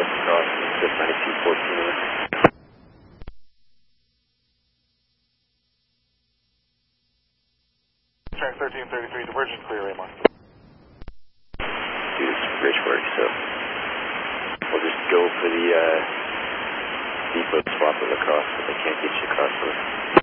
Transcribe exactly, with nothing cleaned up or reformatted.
just across, just ninety-two fourteen. Track thirteen thirty-three, divergence clear, Raymar. Dude, it's bridge work, so we'll just go for the uh, depot swap of the cross, but they can't get you across the